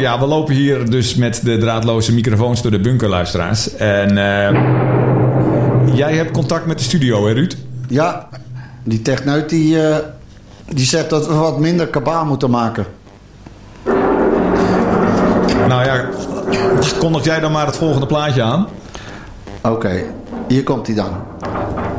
ja, we lopen hier dus met de draadloze microfoons door de bunker, luisteraars. En jij hebt contact met de studio, hè Ruud? Ja, die techneut die zegt dat we wat minder kabaal moeten maken. Nou ja, kondig jij dan maar het volgende plaatje aan. Oké, hier komt hij dan.